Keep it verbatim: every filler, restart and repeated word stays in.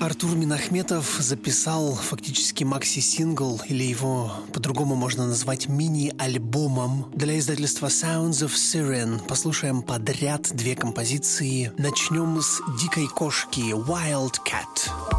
Артур Минахметов записал фактически макси-сингл, или его по-другому можно назвать мини-альбомом, для издательства Sounds of Siren. Послушаем подряд две композиции. Начнем с «Дикой кошки» «Wild Cat».